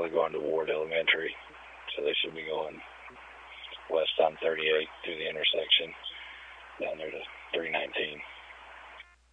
they're going to Ward Elementary, so they should be going west on 38 through the intersection.